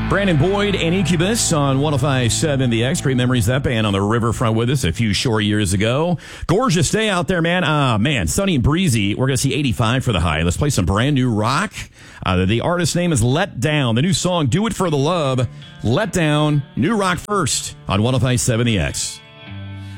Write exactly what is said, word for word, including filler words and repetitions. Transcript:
Brandon Boyd and Incubus on one oh five point seven The X. Great memories, that band on the riverfront with us a few short years ago. Gorgeous day out there, man. Ah, man, sunny and breezy. We're going to see eighty-five for the high. Let's play some brand new rock. Uh, the artist's name is Let Down. The new song, Do It for the Love. Let Down, new rock first on one oh five point seven The X.